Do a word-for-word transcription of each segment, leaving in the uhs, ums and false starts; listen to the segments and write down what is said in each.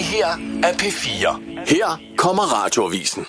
her er P fire. Her kommer Radioavisen.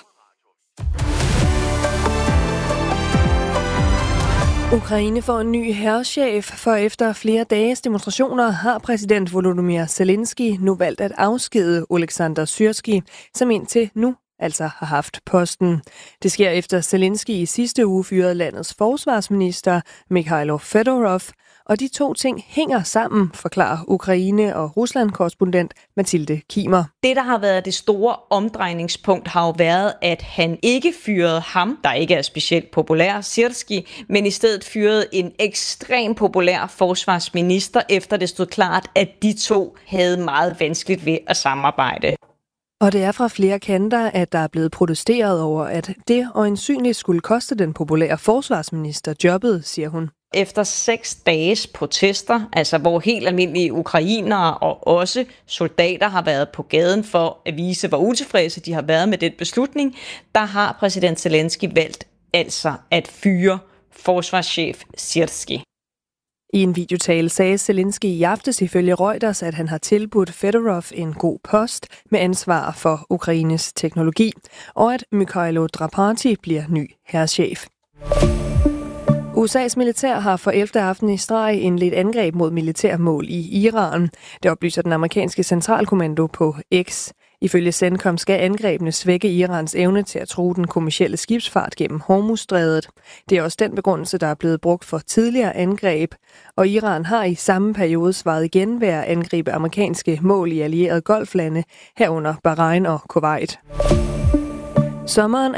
Ukraine får en ny hærchef, for efter flere dages demonstrationer har præsident Volodymyr Zelensky nu valgt at afskede Oleksandr Syrskij, som indtil nu altså har haft posten. Det sker efter Zelensky i sidste uge fyrede landets forsvarsminister Mikhailo Fedorov, og de to ting hænger sammen, forklarer Ukraine- og Rusland-korrespondent Mathilde Kimer. Det, der har været det store omdrejningspunkt, har jo været, at han ikke fyrede ham, der ikke er specielt populær, Syrskij, men i stedet fyrede en ekstremt populær forsvarsminister, efter det stod klart, at de to havde meget vanskeligt ved at samarbejde. Og det er fra flere kanter, at der er blevet protesteret over, at det øjensynligt skulle koste den populære forsvarsminister jobbet, siger hun. Efter seks dages protester, altså hvor helt almindelige ukrainere og også soldater har været på gaden for at vise, hvor utilfredse de har været med den beslutning, der har præsident Zelensky valgt altså at fyre forsvarschef Syrskij. I en videotale sagde Zelensky i aftes ifølge Reuters, at han har tilbudt Fedorov en god post med ansvar for Ukraines teknologi, og at Mikhailo Drapati bliver ny hærchef. U S A's militær har for ellevte aften i streg indledt angreb mod militærmål i Iran. Det oplyser den amerikanske centralkommando på X. Ifølge CENTCOM skal angrebene svække Irans evne til at true den kommercielle skibsfart gennem Hormuzstrædet. Det er også den begrundelse, der er blevet brugt for tidligere angreb. Og Iran har i samme periode svaret igen ved at angribe amerikanske mål i allierede golflande, herunder Bahrain og Kuwait. Sommeren